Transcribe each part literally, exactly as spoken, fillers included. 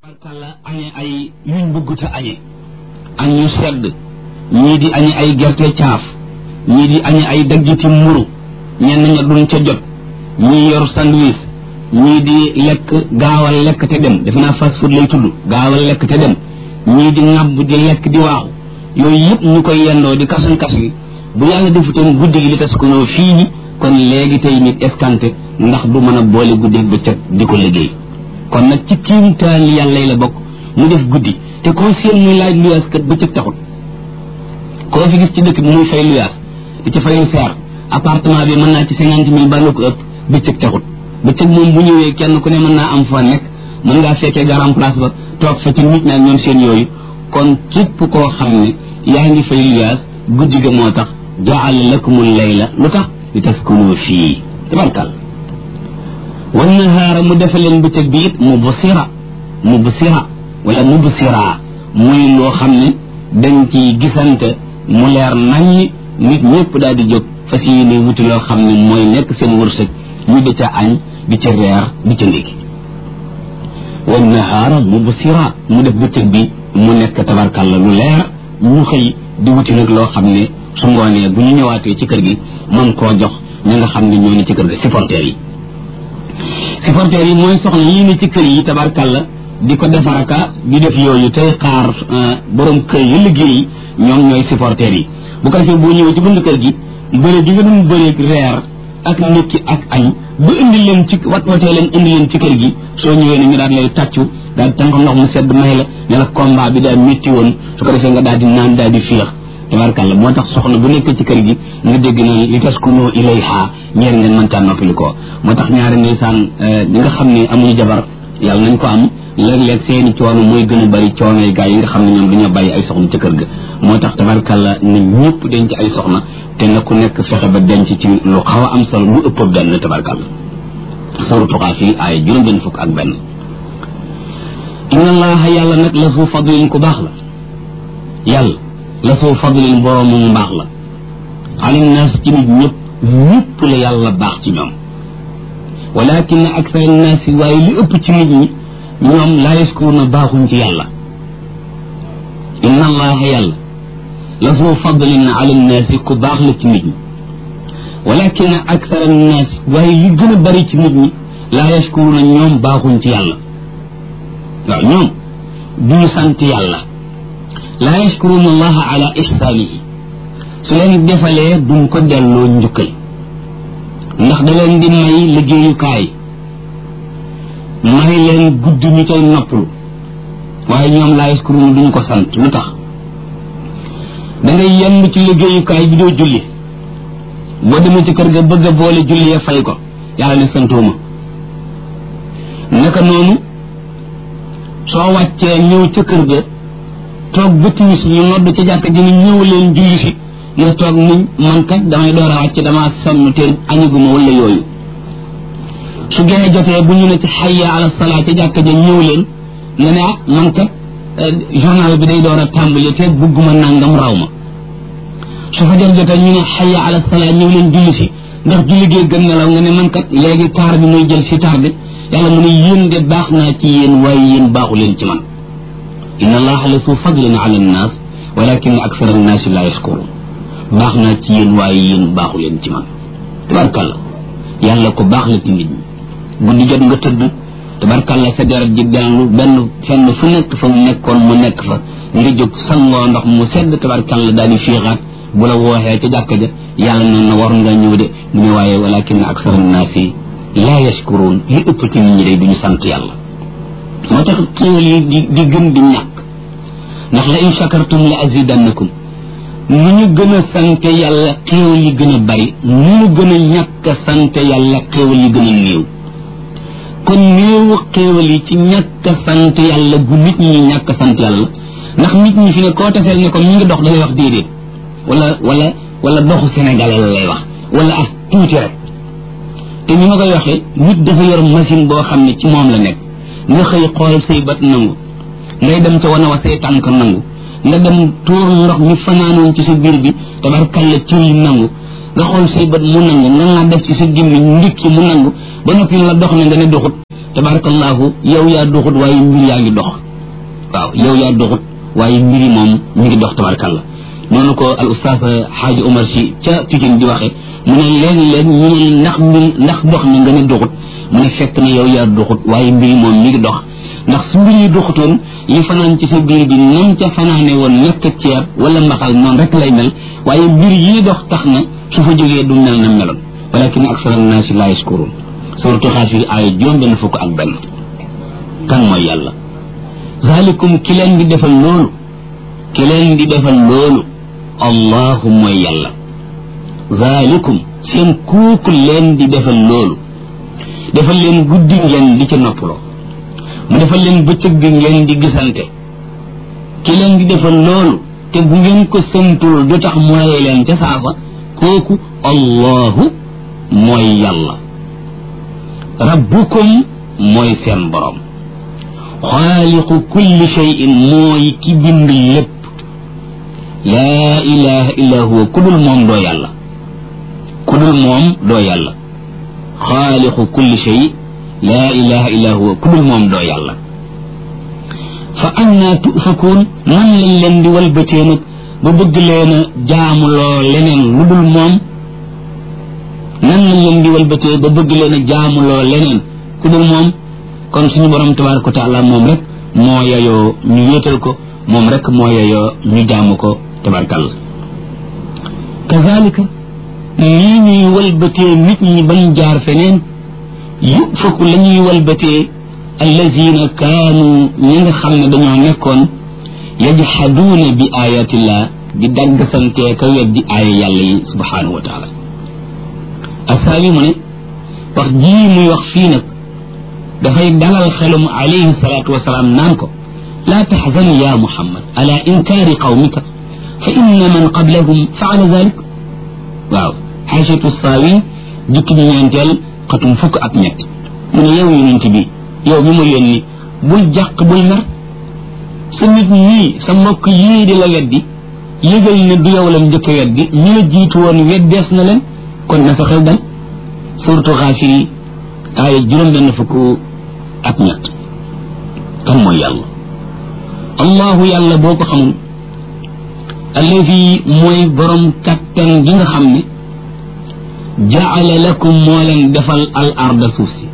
barkalla añe ay yuñ bëgguta añe añ yu sedd ñii di añe ay gerte caaf ñii di añe ay daggiti mburu ñenn ña duñ ca jot ñii yor sandwich ñii di lekk gaawal lekk te dem defe naa fast food lay tudd gaawal lekk te dem ñii di ŋàbb di lekk di waaxu yooyu yëpp ñu koy yendoo di kasan kas gi bu yàlla defutoon guddi gi li tas ko noo fii ñi kon léegi tey nit escanté ndax du mën a boole guddi bëccëg di ko liggéey kon nag ci kiimtaan yàlla la bokk mu def guddi te koo seen muy laaj luyaas kat bëccëg taxut koo fi gis ci dëkk bi muy fay luyaas di ci fay lu seer appartement bi mën naa ci cinquante mille ba lu ko ëpp bëccëg taxut bëccëg moom bu ñëwee kenn ku ne mën naa am fa nekk mën ngaa fekkee garam place ba toog fa ci nit ñaak ñoom seen yooyu kon képp koo xam ne yaa ngi fay luyaas guddi ga moo tax jaal lakumul layla lu tax li taskunu fii tabarkal wan nahaara mu defa leen bëccëg bi it mubsira mubsira wala mubsira muy loo xam ne dañ ci gisante mu leer naññ nit ñëpp daal di jóg fas yéene wuti loo xam ne mooy nekk seen wërsëg ñu di ca añ di ca reer di ca ndékki wan nahaara mubsira mu def bëccëg bi mu nekk tabarkal la lu leer ñu xëy di wuti nag loo xam ne su ngoonee bu ñu ñëwaatee ci kër gi mën koo jox ñi nga xam ne ñoo ne ci kër gi supporters yi supporters yi mooy soxna yii ne ci kër yi tabarkalla di ko defaraka di def yooyu tey xaar borom kër yi liggéey ñoom ñooy supporters yi bu ko defee boo ñëwee ci bunt kër gi bëre bi nga doon bëreeg reer ak ndékki ak añ ba indi leen ci wat watee leen indi leen ci kër gi soo ñëwee ne ñu daal lay tàccu daal di tànk ndox mu sedd may la ne la combat bi daal métti woon su ko defee nga daal di naan daal di fiix tabarkalla moo tax soxna bu nekk ci kër gi nga dégg na li taskunu ilayha ñeer ngeen mën caa noppali ko moo tax ñaari ndeysaan ñi nga xam ne amuñu jabar yàlla nañ ko am léeg-léeg seeni coono mooy gën a bari coonoy gaa yi nga xam ne ñoom dañoo bàyyi ay soxna ca kër ga moo tax tabarkalla ne ñëpp denc ay soxna te na ku nekk fexe ba denc ci lu xaw a am solo lu ëpp benn tabarkalla suratu Qaaf yi ay juróom benn fukk ak benn inna allaha yàlla nag la fu fadlin ku baax la yàlla la soo fadlin boroomu mu baax la alim naas ci nit ñëpp ñëpp la yàlla baax ci ñoom walakin aksar naas yi waaye li ëpp ci nit ñi ñoom laa yaskuruna baaxuñ ci yàlla inna allaha yàlla la soo fadlin ala naas ku baax la ci nit ñi walakin aksar naas waaye li gën a bari ci nit ñi laa yaskuruna ñoom baaxuñ ci yàlla waaw ñoom duñu sant yàlla laa yashkuruna allaha ala ihsaanihi su leen defalee duñ ko delloo njukkal ndax da leen di may liggéeyukaay may leen gudd ñu cay noppalu waaye ñoom laa yashkuruna duñ ko sant lu tax da ngay yenn ci liggéeyukaay bi doo julli boo demee ci kër ga bëgg a boole julli ya fay ko yàlla ne santooma naka noonu soo wàccee ñëw ca kër ga toog ba timis ñu nodd ca jàkka ji ni ñëw leen julli si nga toog muñ man kat damay door a wàcc damaa sonn te añuguma wala yooyu su gee jotee bu ñu ne ci xayya ala salaa ca jàkka ji ñëw leen nga ne ah man kat journal bi day door a tàmbali te bugguma nangam raw ma su fa jot jotee ñu ne xayya ala salaa ñëw leen julli si ndax julli gee gën nelaw nga ne man kat léegi taar bi muy jël si taar bi yàlla mu ne yéen de baax naa ci yéen waaye yéen baaxu leen ci man inna allaha la su fadlin ala nnaas walakin aksar annaasi la yashkurun baax naa ci yéen waaye yéen baaxu leen ci man tabarkalla yàlla ko baax la ci nit ñi guddi jot nga tëdd tabarkalla sa deret ji dellu benn fenn fu nekk fa mu nekkoon mu nekk fa nga jóg sangoo ndox mu sedd tabarkalla daal di fiixaat bu la wooxee ca jàkka ja yàlla noonu na war nga ñëw de mu ne waaye walakin aksar annaasi la yashkurun li ëpp ci nit ñi day duñu sant yàlla moo tax xéewal yi di di gën di ñàkk ndax la in shakartum la azidannakum nu ñu gën a sante yàlla xéewal yi gën a bari nu ñu gën a ñàkk a sante yàlla xéewal yi gën a néew kon néewu xéewal yi ci ñàkk a sant yàlla bu nit ñi ñàkk a sant yàlla ndax nit ñi fi ne koo tafeel ne ko ñu ngi dox dalay wax déedéet wala wala wala doxu sénégalais la lay wax wala ah tuuti rek te ni ma koy waxee nit dafa yor machine boo xam ne ci moom la nekk nga xëy xool say bët nangu ngay dem ca wana wa say tànk nangu nga dem tuur ndox mi fanaanoon ci sa biir bi tabarkalla ci yi nangu nga xool say bët mu nangu nga nga def ci sa gémmiñ ndikki mu nangu ba noppi la dox na nga ne doxut tabarakallahu yow yaa doxut waaye mbir yaa ngi dox waaw yow yaa doxut waaye mbiri moom mi ngi dox tabarakallah noonu ko al ustaas xaaji Omar si ca Pikine di waxe mu ne léegi-léegi ñu ne ndax mbir ndax dox na nga ne doxut mu ne fekk ne yow yaa doxut waaye mbiri moom mi ngi dox ndax su mbir yi doxutoon li fanaan ci sa biir bi nam ca fanaane woon nekk ceeb wala mbaxal noonu rek lay mel waaye mbir yi dox tax na su fa jógee du mel na meloon walakin aksara naasi laa yaskuruun suratu Xaafir aaya juróom benn fukk ak benn kan mooy yàlla zalikum ki leen di defal loolu ki leen di defal loolu allahu mooy yàlla zalikum seen kooku leen di defal loolu defal leen guddi ngeen di ca noppaloo mu defal leen bëccëg bi ngeen di gisante ki leen di defal loolu te bu ngeen ko santul du tax mooy leen ca saafa kooku allahu mooy yàlla rabbukum mooy seen borom xaaliqu kulli shay'in mooy ki bind lépp laa ilaha illa huwa ku dul moom doo yàlla ku dul moom doo yàlla xaaliqu kulli shay laa ilaha illa huwa ku dul moom doo yàlla fa annaa tufakuun nan lañ leen di walbatee nag ba bëgg leen a jaamuloo leneen lu dul moom nan lañ leen di walbatee ba bëgg leen a jaamuloo leneen ku dul moom kon suñu borom tabaraka wa taala moom rek moo yeyoo ñu wéetal ko moom rek moo yeyoo ñu jaamu ko tabarakalla kazalika nii ñuy walbatee nit ñi bañ jaar feneen yufaku la ñuy walbatee allazina kaanu ñi nga xam ne dañoo nekkoon yajhaduuna bi ayatillah di dagg santee ka weddi aaya yàlla yi subhanahu wa taala asaabi mu ne wax jii muy wax fii nag dafay dalal xelum alayhi salaatu wasalaam naan ko laa taxzan ya muhammad ala inkaari qawmika fa inna man qablahum faala dalik waaw xaasiyatu saawi jukki bi ñeenteel xatum fukk ak ñett mu ne yow yonent bi yow mi ma yónni bul jàq bul mer sa nit ñii sa mbokk yii di la weddi yëgal ne du yow la njëkk weddi ñu la jiitu woon weddees na leen kon na sa xel dal suratu Xaafir yi aaya juróom benn fukk ak ñett kan mooy yàlla allahu yàlla boo ko xamul alladi mooy borom kattan gi nga xam ne jaala lakum moo leen defal al arda suuf si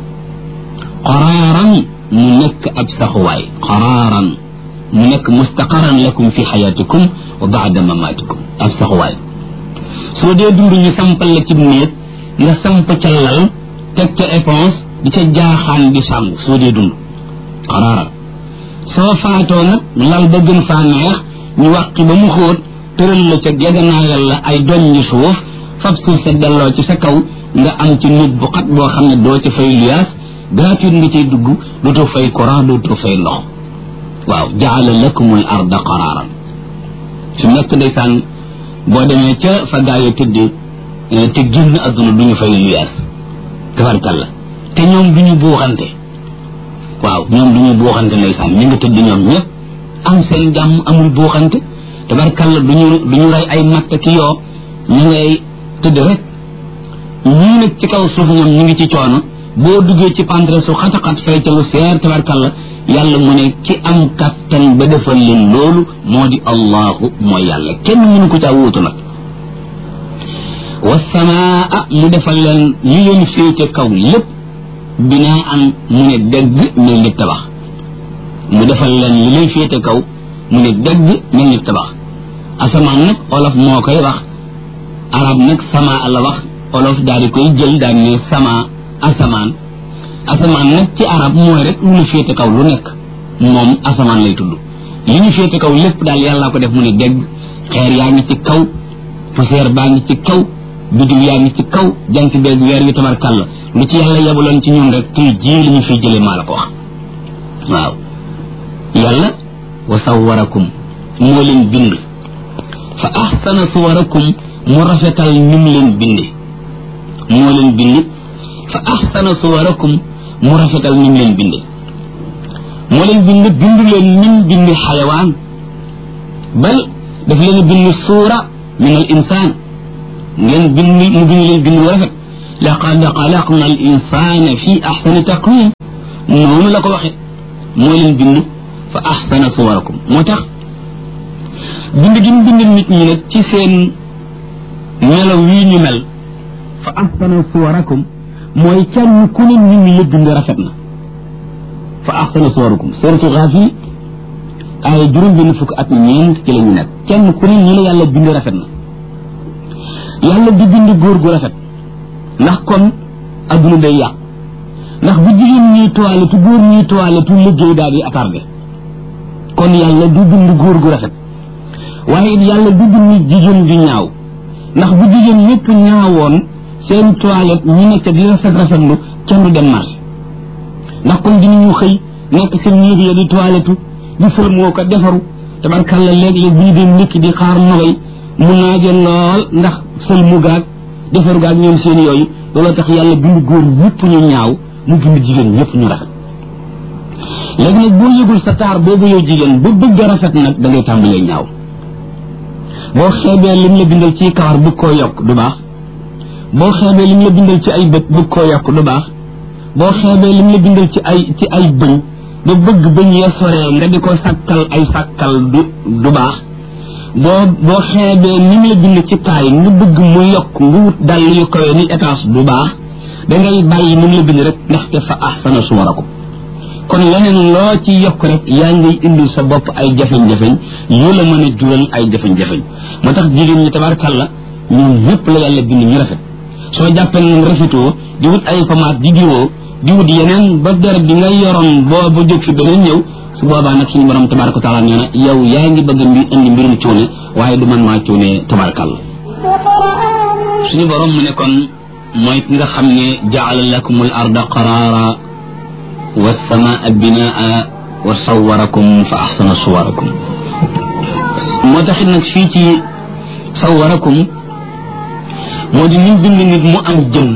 qaraaran mu nekk ab saxuwaay qaraaran mu nekk mustaqaran lakum fi xayaatikum wa baada mamaatikum ab saxuwaay soo dee dund ñu sampal la ci néeg nga samp ca lal teg ca éponge di ca jaaxaan di sàngu soo dee dund qaraaran soo faatoo nag lal ba gën faa neex ñu wàqi ba mu xóot tëral la ca geganaayal la ay doñ ñu suuf fab suuf sa delloo ci sa kaw nga am ci nit bu xat boo xam ne doo ci fay luyaas gratuite nga ciy dugg dootoo fay courant dootoo fay ndox waaw jaala lakumul arda qaraaran su nekk ndeysaan boo demee ca fa gaayo tëdd te génn adduna du ñu fay luyaas tabarkalla te ñoom du ñu buuxante waaw ñoom du ñu buuxante ndeysaan ñi nga tëdd ñoom ñëpp am seen jàmm amul buuxante tabarkalla du ñu du ñu rey ay matt ki yoo ñu ngay tëdd rek ñii nag ci kaw suuf ñoom ñu ngi ci coono boo duggee ci pantre su xataxat fay ca lu seer tabarkalla yàlla mu ne ki am kattan ba defal leen loolu moo di allahu mooy yàlla kenn mënu ko caa wuutu nag wasamaa mu defal leen li leen féete kaw lépp binaa an mu ne dégg mel ni tabax mu defal leen li leen féete kaw mu ne dégg mel ni tabax asamaan nag olof moo koy wax arab nag sama la wax olof daal di koy jël daal ne sama asamaan asamaan nag ci arab mooy rek lu ñu féete kaw lu nekk moom asamaan lay tudd li ñu féete kaw lépp daal yàllaa ko def mu ne dégg xeer yaa ngi ci kaw poussière baa ngi ci kaw biddiw yaa ngi ci kaw jant beeg weer wi tabarkàlla lu ci yàlla yebaloon ci ñun rek tey jii li ñu fiy jëlee maa la ko wax waaw yàlla wa sawwarakum moo leen bind fa ahsana suwarakum mu rafetal ni mu leen binde moo leen bind fa ahsana suwarakum mu rafetal ni mu leen binde moo leen bind bindu leen ni mu binde xayawaan bal daf leen bind suura min al insaan ngeen bind mu bind leen bind rafet laqad xalaqna al insana fi ahsani taqwim noonu la ko waxe moo leen bind fa ahsana suwarakum moo tax bind gi mu bind nit ñi nag ci seen melaw wii ñu mel fa ahsana suwarakum mooy kenn ku ne nit ñi la bind rafet na fa ahsana suwarakum suratu Ghafir ay juróom benn fukk ak ñeent ci la ñu nekk kenn ku ne ñi la yàlla bind rafet na yàlla di bind góor gu rafet ndax kon adduna day yàq ndax bu jigéen ñuy toilette góor ñuy toilette liggéey daal di attardé kon yàlla du bind góor gu rafet waaye it yàlla du bind jigéen ju ñaaw ndax bu jigéen ñëpp ñaawoon seen toilette ñu nekk di rafet rafetlu kenn du dem marché ndax kon dinañu xëy nekk seen néeg ya di toilette di fër moo ko defaru tabarkàlla léeg-léeg bu ñu dem nekk di xaar nogay mu naaje lool ndax sël mu gaag defaru gaag ñoom seen yooyu looloo tax yàlla bind góor ñëpp ñu ñaaw mu bind jigéen ñëpp ñu rafet léegi nag boo yëgul sa taar boobu yow jigéen ba bëgg a rafet nag da ngay tàmbalee ñaaw boo xeebee lim la bindal ci kawar bëgg koo yokk du baax boo xeebee lim la bindal ci ay bët bëgg koo yokk du baax boo xeebee lim la bindal ci ay ci ay bëñ ba bëgg bëñ ya soree nga di ko sàkkal ay sàkkal du du baax boo boo xeebee nim la bind ci taay nga bëgg mu yokk nga wut dàll yu kawee ni étage du baax da ngay bàyyi nim la bind rek ndaxte fa ahsana suwarakum kon leneen loo ci yokk rek yaa ngay indi sa bopp ay jafeñ-jafeñ yu la mën a jural ay jafeñ-jafeñ moo tax jigéen ñi tabarkàlla ñun ñëpp la yàlla bind ñu rafet soo jàppee nag rafetoo di wut ay pommade di diwoo di wut yeneen ba der bi nga yoroon boo ba jóg fi beneen ñëw su boobaa nag suñu borom tabaraka taala nee na yow yaa ngi bëgg mbi indi mbirum cuune waaye du man maa cuune tabarkàlla suñu borom mu ne kon mooy ki nga xam ne jaala lakumul arda qaraara والسماء بناء وصوركم فأحسن صوركم متخذنا فيتي صوركم مودي نيت بند نيت مو ام جيم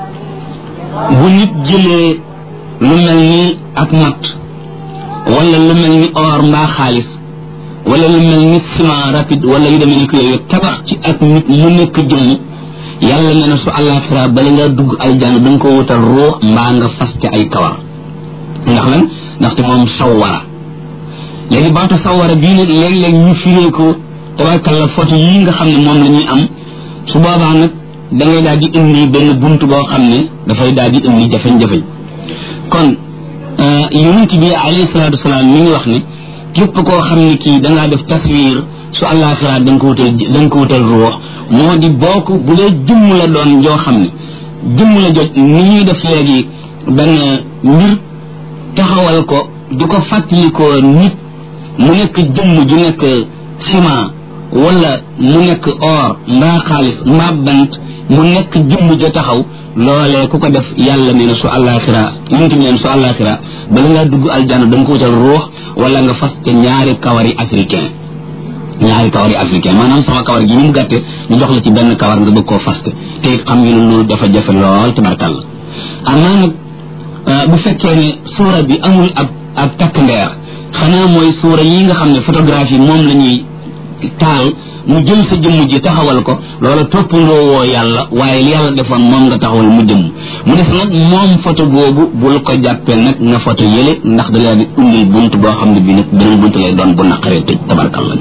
بو نيت جيلé lu melni ak mat wala lu melni or mba xaliss wala lu melni ciment rapide wala yu demé ko yoy tabax ci ak nit mu nek jëm yalla neena su allah khira bal nga dugg aljanna dang ko wutal ruh mba nga faste ay kawar ndax lan ndaxte moom sawara léegi baatu sawara bii nag léeg-léeg ñu firee ko tabarkalla photo yi nga xam ne moom la ñuy am su boobaa nag da ngay daal di indi benn bunt boo xam ne dafay daal di indi jafe-jafe kon yonent bi alayhi salaatu wasalaam mi ngi wax ne képp koo xam ne kii da ngaa def taswir su àllaaxira da nga ko wutal da nga ko wutal ruux moo di bokk bu dee jëmm la doon joo xam ne jëmm la jot ni ñuy def léegi benn mbir taxawal ko di ko fàttalikoo nit mu nekk jëmm ju nekk ciment wala mu nekk or mbaa xaalis mbaa bant mu nekk jëmm ja taxaw loolee ku ko def yàlla nee na su àllaaxira yunti neen su àllaaxira bala ngaa dugg aljanna da nga ko wutal ruux wala nga fas te ñaari kawari africain ñaari kawari africain maanaam sama kawar gi ni mu gàtte ñu jox la ci benn kawar nga bëgg koo faste te xam ngeen ne loolu dafa jafe lool tabarkàlla amaa nag bu fekkee ne suura bi amul ab ab takk ndeer xanaa mooy suura yi nga xam ne photographie moom la ñuy taal mu jël sa jëmm ji taxawal ko loola toppandoo woo yàlla waaye li yàlla defoon moom nga taxawal mu jëmm mu def nag moom photo boobu bul ko jàppee nag nga photo yële ndax da leen di indil bunt boo xam ne bi nag beneen bunt lay doon bu naqaree tëj tabarkalla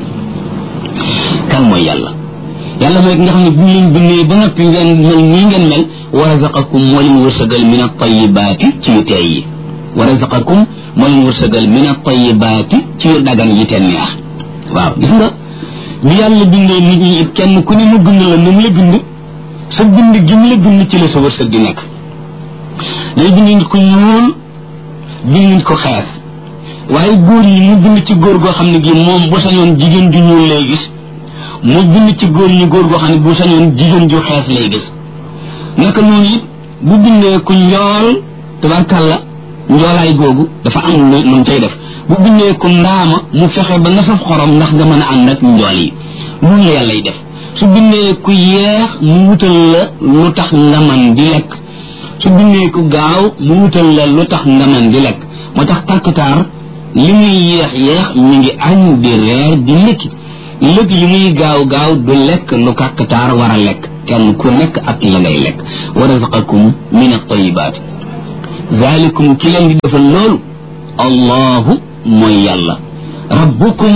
kan mooy yàlla yàlla mooy ki nga xam ne bu leen bindee ba noppi ngeen mel nii ngeen mel wa razaqakum moo leen wërsëgal min at-tayyibaati ci yu teey yi wa razaqakum moo leen wërsëgal min at-tayyibaati ci yu dagan yi te neex waaw gis nga bi yàlla bindee nit ñi it kenn ku ne mu bind la ni mu la bind sa bind gi mu la bind ci la sa wërsëg di nekk day bind nit ko ñuul bind nit ko xees waaye góor yi mu bind ci góor goo xam ne gi moom bu sañoon jigéen ju ñuul lay gis mu bind ci góor ñi góor goo xam ne bu sañoon jigéen ju xees lay gis naka noonu it bu bindee ku njool tabarkàlla njoolaay googu dafa am lu mu cay def bu bindee ku ndaama mu fexe ba nga saf xorom ndax nga mën a ànd ak njool yi noonu la yàlla y def su bindee ku yeex mu wutal la lu tax nga man di lekk su bindee ku gaaw mu wutal la lu tax nga man di lekk moo tax kàkkataar li muy yeex yeex mi ngi añ di reer di lekki lëg li muy gaaw gaaw du lekk lu kàkkataar war a lekk kenn ku nekk ak la ngay lekk wa razaqakum min at-tayyibaat zalikum ki leen di defal loolu allahu mooy yàlla rabbukum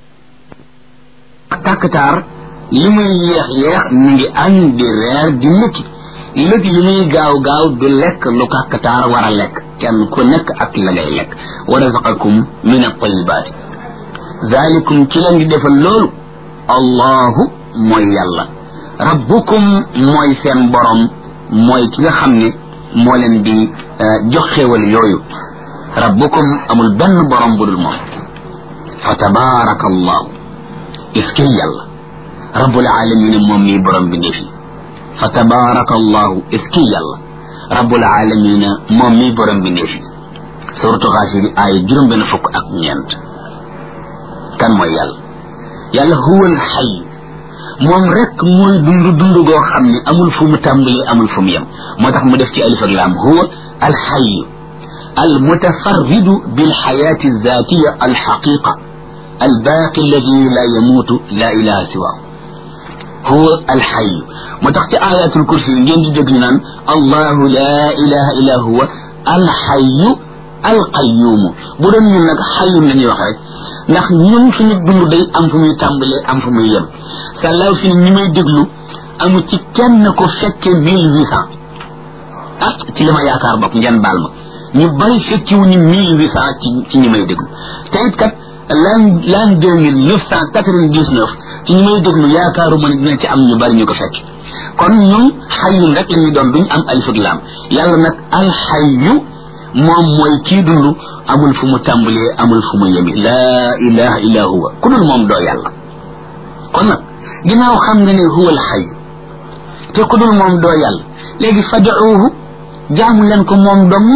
kàkkatar li muy yeex yeex mi ngi añ di reer di lëkki lëkk li muy gaaw gaaw du lekk lu kàkkatar war a lekk kenn ku nekk ak la ngay lekk wa razaqakum min at-tayyibaat zalikum ki leen di defal loolu allahu mooy yàlla rabbukum mooy seen borom mooy ki nga xam ne moo leen di jox xéewal yooyu rabbukum amul benn borom bu dul moom fa tabaraka allahu iskay yàlla rabbul alamin moom mii borom bi ndefi fa tabaraka allahu iskay yàlla rabbul alamin moom mii borom bi ndefi suratu Gaafir ay juróom benn fukk ak ñeent kan mooy yàlla yàlla huwal hayy moom rek mooy dund dund goo xam ne amul fu mu tàmbali amul fu mu yem moo tax mu def ci alif ak laam huwa al hayy al mutafarridu bil hayati zatiya al haqiqa al baqi alladi la yamutu la ilaha siwaahu huwa al hayy moo tax ci ayatul kursi yi ngeen di dégg ñu naan allahu la ilaha illa huwa al hayy al qayyum bu doon ñun nag xayyum la ñuy wax rek ndax ñun suñu dund day am fu muy tàmbalee am fu muy yem sàllaaw fi ñi may déglu amu ci kenn ko fekke mille huit cent ah ci li ma yaakaar bopp ngeen baal ma ñu bari fekkiwu ñu mille huit cent ci ci ñi may déglu te it kat l'an l'an deux mille neuf cent quatre-vingt-dix-neuf ci ñi may déglu yaakaaru ma ne dina ci am ñu bari ñu ko fekk kon ñun xayyun rek la ñuy doon duñ am alif ak laam yàlla nag alxayyu moom mooy kii dund amul fu mu tàmbalee amul fu mu yemi laa ilaha illa huwa ku dul moom doo yàlla kon nag ginnaaw xam nga ne huwa alxayyu te ku dul moom doo yàlla léegi fad'uuhu jaamu leen ko moom dong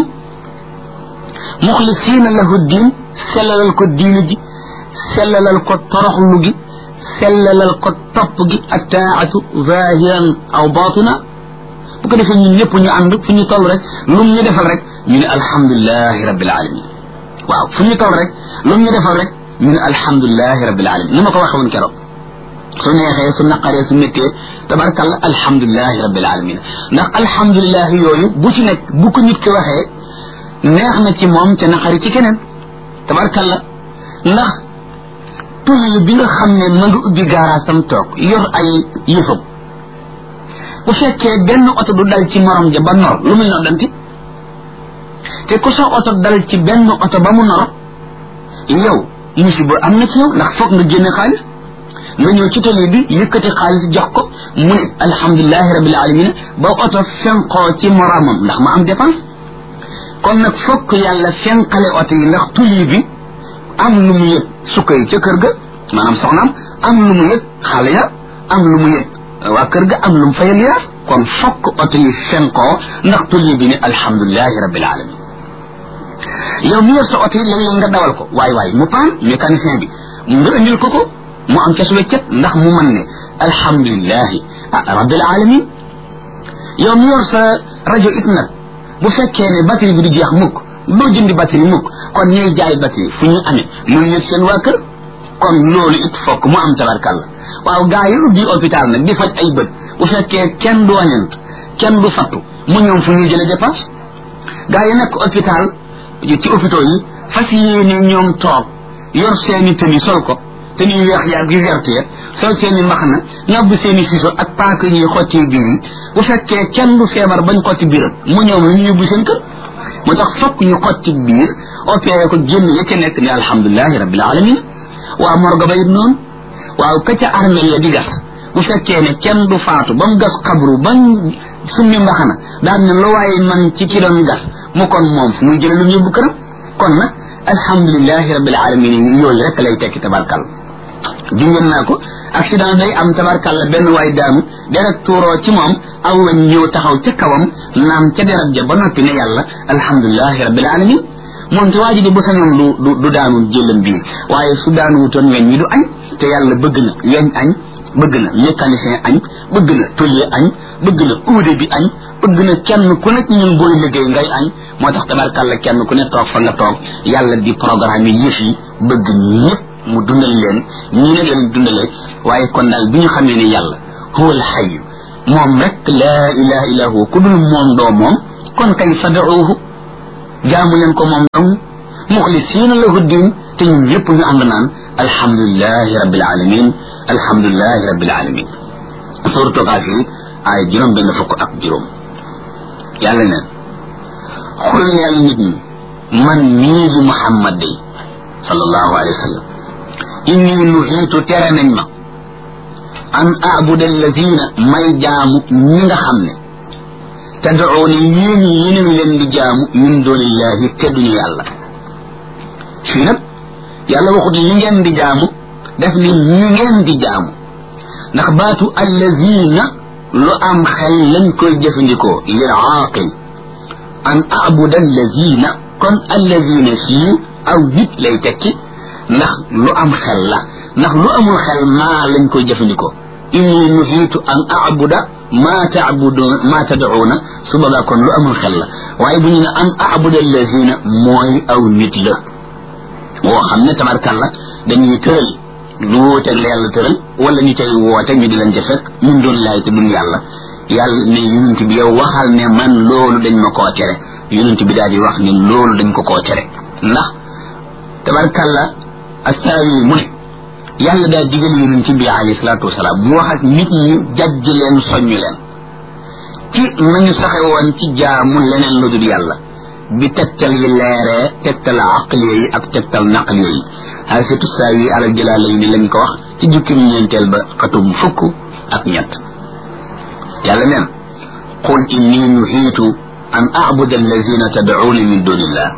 muxlisiina lahu diin sellalal ko diina ji sellalal ko toroxlu gi sellalal ko topp gi attaatu zahiran aw batina bu ko defee ñun ñëpp ñu ànd fu ñu toll rek lu ñu defal rek ñu ne alhamdulilahi rabbil alamin waaw fu ñu toll rek lu ñu defal rek ñu ne alhamdulilahi rabbil alamin ni ma ko waxee woon keroog su neexee su naqaree su méttee tabarkalla alhamdulilahi rabbil alamin ndax alhamdulilahi yooyu bu ci nekk bu ko nit ki waxee neex na ci moom te naqari ci keneen tabarkalla ndax tuuti bi nga xam ne ma nga ubbi gaaraasam toog yor ay yëfam bu fekkee benn oto du dal ci morom ja ba nor lu muy noddanti te ku sa oto dal ci benn oto ba mu nor yow musiba am na ci yow ndax foog nga génne xaalis nga ñëw ci tali bi yëkkati xaalis jox ko mu ne alhamdulilahi rabbil alamin ba oto fenqoo ci moromam ndax ma am dépense kon nag fokk yàlla fenqale oto yi ndax tuli bi am lu mu yëg sukka yi ca kër ga maanaam soxnaam am lu mu yëg xale ya am lu mu yëg waa kër ga am lu mu fayal yaas kon fokk oto yi fenqoo ndax tuli bi ne alhamdulilahi rabbil alamin yow mi yor sa oto yi léeg-léeg nga dawal ko waay waay mu paan mécanicien bi nga indil ko ko mu am ca su weccet ndax mu mën ne alhamdulilahi rabbil alamin yow mi yor sa rajo it nag bu fekkee ne batterie bi du jeex mukk doo jëndi batterie mukk kon ñuy jaay batterie fu ñu amee mun ñu seen waa kër kon loolu it fokk mu am tabarkàlla waaw gaa yi ubbi hôpital nag di faj ay bët bu fekkee kenn du wañant kenn du fattu mu ñoom fu ñuy jële dépense gaa yi nekk hôpital ci hôpitaux yi fas yéene ñoom toog yor seeni tëni sol ko te ñuy weex yaag yu verte ya sol seeni mbaxana ñobb seeni siso ak paaka ñuy xotti biir yi bu fekkee kenn du feebar bañ xotti biiram mu ñoom lu ñu yóbbu seen kër moo tax fokk ñu xotti biir opéré ko génn ya ca nekk ne alhamdulilahi rabbil alamin waa morgo ba it noonu waaw ka ca armel ya di gas bu fekkee ne kenn du faatu ba mu gas xabru bañ summi mbaxana daan ne lu waaye man ci ki doon gas mu kon moom fu muy jële lu ñu yóbbu këram kon nag alhamdulilahi rabbil alamin yi yooyu rek lay tekki tabarkal jungeen naa ko accident day am tabarkalla benn waay daanu deret tuuroo ci moom aw wañ ñëw taxaw ca kawam naam ca deret ja ba noppi ne yàlla alhamdulilahi rabbil alamin moom te waa ji di bu sañoon du du du daanu jëlam bii waaye su daanu wutoon weñ ñi du añ te yàlla bëgg na weñ añ bëgg na mécanicien añ bëgg na tôlier añ bëgg na uude bi añ bëgg na kenn ku nekk ñun booy liggéey ngay añ moo tax tabarkalla kenn ku ne toog fa nga toog yàlla di programme yi yëf yi bëgg ñëpp mu dundal leen ñi ne leen dundale waaye kon daal bi ñu xamee ne yàlla huwa al hayy moom rek laa ilaha illa huwa ku dul moom doo moom kon kay fad'uuhu jaamu leen ko moom dong muxlisiina lahu diin te ñun ñëpp ñu ànd naan alhamdulilahi rabbil alamin alhamdulilahi rabbil alamin suuratu Gaafir ay juróom benn fukk ak juróom yàlla neen xul neel nit ñi man mii di Muhammad day sallallahu alayhi wa sallam inni nuhiitu tere nañ ma an abuda alladina may jaamu ñi nga xam ne tad'uuna yéen yéen leen di jaamu min dunillahi te duñu yàlla fii nag yàlla waxut li ngeen di jaamu def ni ñi ngeen di jaamu ndax baatu alladina lu am xel lañ koy jëfandikoo lil aaqil an abuda alladina kon alladina fii aw nit lay tekki ndax lu am xel la ndax lu amul xel maa lañ koy jëfandikoo inni nuhiitu an abuda maa taabuduuna maa tad'uuna su boobaa kon lu amul xel la waaye bu ñu ne an abuda allazina mooy aw nit la woo xam ne tabarkalla dañuy tëral lu wuuteeg la yàlla tëral wala ñu tey woote ñu di leen ca fekk min doon laay te duñ yàlla yàlla ne yonent bi yow waxal ne man loolu dañ ma koo tere yonent bi daal di wax ne loolu dañ ko koo tere ndax tabarkalla astaawi mu ne yàlla daa digal yonent bi alayhi salaatu wasalaam mu wax ak nit ñi jajj leen soññ leen ci nañu saxe woon ci jaamu leneen lu dul yàlla bi tegtal yi leeree tegtal aqliya yi ak tegtal naqliya yi xaasitu saawi alal jalaala yi ni lañ ko wax ci jukkim ñeenteel ba xatum fukk ak ñett yàlla neen qul inni nuhiitu an abuda allazina tad'uuna min dunillah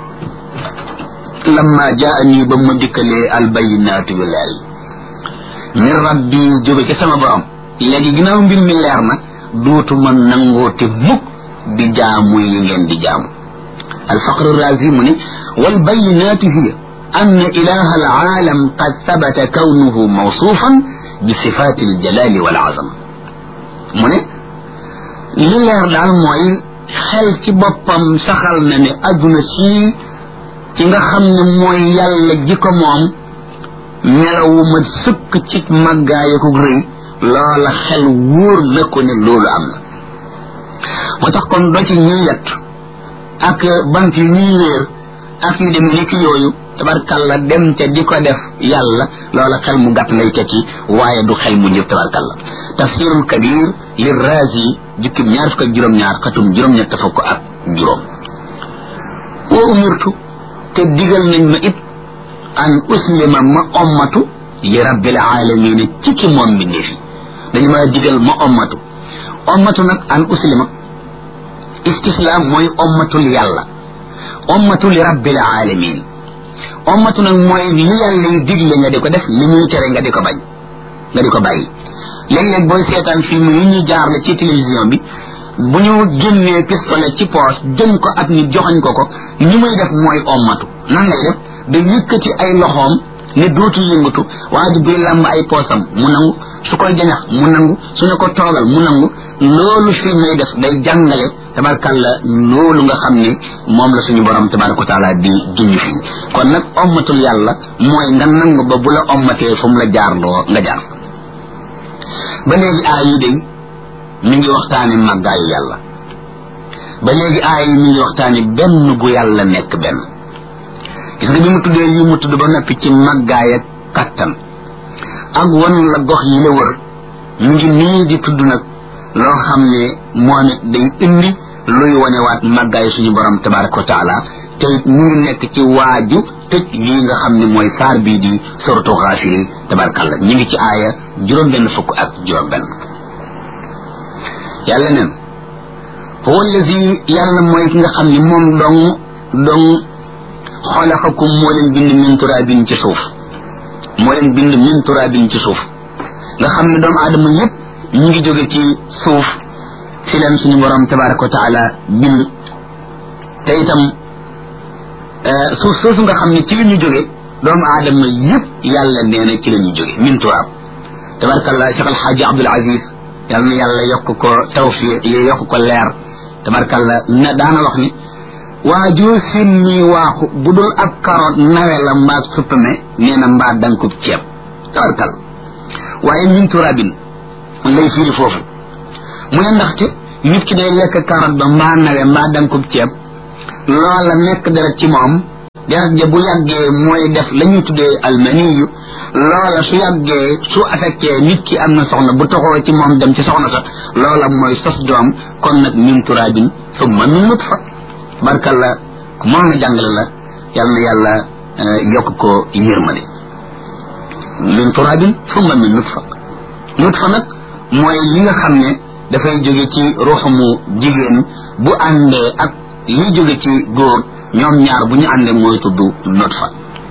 lamma jaani ba ma dikkalee albayinaatu yu leer yi min rabbi jóge ci sama borom léegi ginnaaw mbir mi leer na duutuma nangoote mukk di jaamu yi ngeen di jaamu الفقر الرازي مني والبينات هي أن إله العالم قد ثبت كونه موصوفا بصفات الجلال والعظمة مني لله دال موي خل ci bopam saxal na ne aduna ci ci nga xamne moy yalla jiko mom melawu ma sukk ci maggaay ko reuy loola xel wóor na ko ne loolu am na moo tax kon do ci ñi yett ak bant yi ñuy wéer ak yu dem ni ki yooyu tabarkalla dem ca di ko def yàlla loola xel mu gàtt lay tekki waaye du xel mu njëf tabarkalla tafsirul kabir li razi jukkim ñaar fukk ak juróom-ñaar xatum juróom-ñett fukk ak juróom wa umirtu te digal nañ ma it an uslima ma ommatu li rabbil alamin ci ki moom bindee fi dañu ma digal ma ommatu ommatu nag an uslima istislaam mooy ommatul yàlla ommatul rabbil alamin ommatu nag mooy li yàlla yi digle nga di ko def li ñuy tere nga di ko bañ nga di ko bàyyi léeg-léeg booy seetaan film yi ñuy jaarle ci télévision bi bu ñu génnee pistolet ci poos jëm ko ak nit joxañ ko ko li muy def mooy ommatu nan lay def da yëkkati ay loxoom ne dootu yëngatu waaye di buy làmb ay poosam mu nangu su koy jañax mu nangu su ne ko toogal mu nangu loolu fi may def day jàngale tabarkalla loolu nga xam ne moom la suñu borom tabaraka taala di junj fii kon nag ommatul yàlla mooy nga nangu ba bu la ommatee fu mu la jaarloo nga jaar ba léegi aay yi day mi ngi waxtaane màggaayu yàlla ba léegi aay yi mi ngi waxtaane benn gu yàlla nekk benn gis nga bi mu tuddee lii mu tudd ba noppi ci màggaay ak kattan ak wan la gox yi la wër mu ngi nii di tudd nag loo xam ne moom it day indi luy wanewaat màggaay suñu borom tabaraka wa taala te it mu ngi nekk ci waaju tëj lii nga xam ne mooy saar bii di suratu Gaafir tabarakalla ñu ngi ci aaya juróom benn fukk ak juróom benn yàlla neen huwa allazi yàlla mooy ki nga xam ne moom dong dong xalaqakum moo leen bind min turaabin ci suuf moo leen bind min turaabin ci suuf nga xam ne doomu aadama yépp ñu ngi jóge ci suuf si leen suñu borom tabaraka wa taala bind te itam suuf soosu nga xam ne ci la ñu jóge doomu aadama yépp yàlla nee na ci la ñu jóge min turaab tabarakallah Cheikh Alxaaji Abdul Aziz yàlla na yàlla yokk ko tawfiq yokk ko leer tabarakallah na daana wax ni waajoo sin nii waaxu bu dul ab karoot nawe la mbaag suppame nee na mbaa dankub ceeb tabarkal waaye min turaabin lay firi foofu mu ne ndaxte nit ki day lekk karoot ba mbaa nawe mbaa dankub ceeb loola nekk deret ci moom deret ja bu yàggee mooy def la ñuy tuddee almaniyu loola su yàggee su affecté nit ki am na soxna bu toxoo ci moom dem ci soxna sa loola mooy sos doom kon nag min turaabin summa min nutfa barkalla ku mën na jàngale la yal na yàlla yokk ko yërmande min turaabin summa min nutfa nutfa nag mooy li nga xam ne dafay jóge ci ruuxumu jigéen bu àndee ak li jóge ci góor ñoom ñaar bu ñu àndee mooy tudd nutfa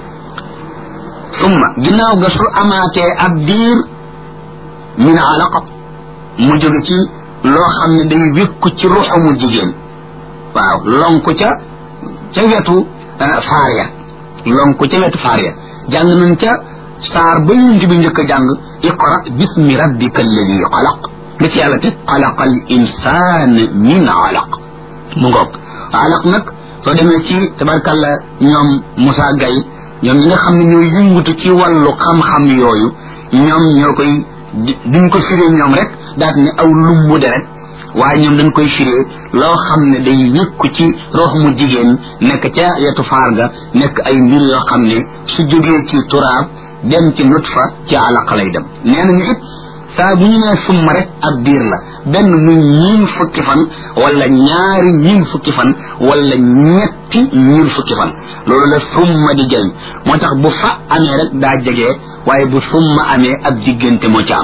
summa ginnaaw ga su amaatee ab diir min alaqa mu jóge ci loo xam ne day wékku ci ruuxumu jigéen waaw lonku ca ca wetu faar ya lonku ca wetu faar ya jàng nañ ca saar ba yunti bi njëkk a jàng iqra bismi rabbika alladi xalaq li ci yàlla te xalaqa al insaan min alaq mu ngoog alaq nag soo demee ci tabarkalla ñoom Moussa Gaye ñoom ñi nga xam ne ñooy yëngutu ci wàllu xam-xam yooyu ñoom ñoo koy duñ ko firee ñoom rek daat ne aw lumbu deret waaye ñoom dañ koy firee loo xam ne day wékku ci rox mu jigéen nekk ca yetu faar ga nekk ay mbir yoo xam ne su jógee ci turaab dem ci nutfa ci alaq lay dem nee nañu it saa bu ñu nee summa rek ab diir la benn muy ñiin fukki fan wala ñaari ñiin fukki fan wala ñetti ñiin fukki fan loolu la summa di jëriñ moo tax bu fa amee rek daa jegee waaye bu summa amee ab diggante moo ci am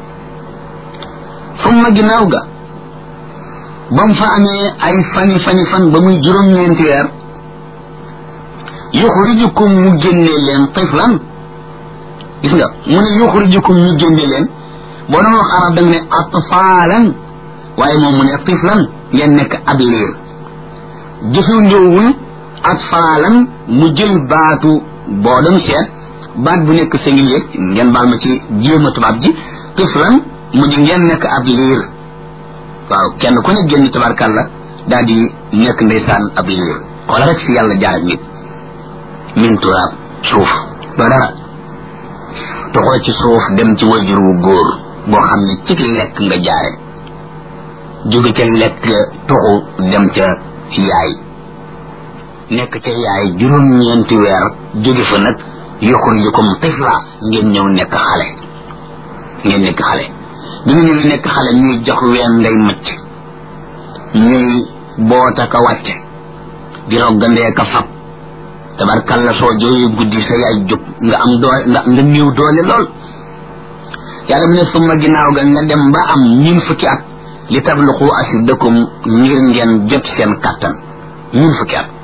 summa ginnaaw ga ba mu fa amee ay fani fani fan ba muy juróom-ñeenti weer yuxrijukum mu génnee leen tiflan gis nga mu ne yuxrijukum ñu génne leen boo doon wax arab da nga ne atfaalan waaye moom mu ne tiflan ngeen nekk ab liir jëfandewul atfaalan mu jël baatu boo doon seet baat bu nekk singulier ngeen baal ma ci jéema tubaab ji tiflan mu di ngeen nekk ab liir waaw kenn ku ne génn tabarkàlla daal di nekk ndeysaan ab liir xoola rek fi yàlla jaar ak nit min turaab suuf doo dara toxoo ci suuf dem ci wajur wu góor boo xam ne ci lekk nga jaare jóge ca lekk toxu dem ca yaay nekk ca yaay juróom-ñeenti weer jóge fa nag yuxrijukum tifla ngeen ñëw nekk xale ngeen nekk xale bi nga ñëw nekk xale ñuy jox ween ngay macc ñuy boota ka wàcce di roggandee ka fab tabarkalla soo jooyu guddi sa yaay jóg nga am doole nga nga néew doole lool yàlla mu ne summa ginnaaw ga nga dem ba am ñun fukki at li tabluqu ashuddakum ngir ngeen jot seen kattan ñun fukki at